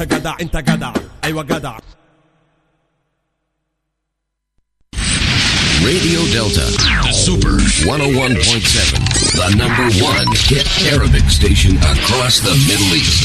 جدع انت جدع ايوه جدع. Radio Delta, the Super 101.7, the #1 hit Arabic station across the Middle East.